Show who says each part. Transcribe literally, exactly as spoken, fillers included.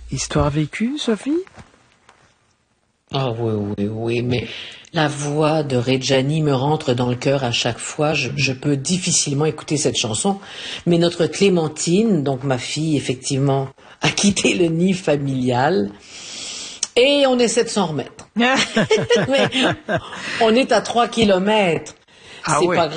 Speaker 1: Histoire vécue, Sophie?
Speaker 2: Ah oui, oui, oui, mais la voix de Reggiani me rentre dans le cœur à chaque fois. Je, je peux difficilement écouter cette chanson. Mais notre Clémentine, donc ma fille, effectivement, a quitté le nid familial. Et on essaie de s'en remettre. Mais on est à trois kilomètres.
Speaker 1: Ah
Speaker 2: C'est
Speaker 1: ouais.
Speaker 2: pas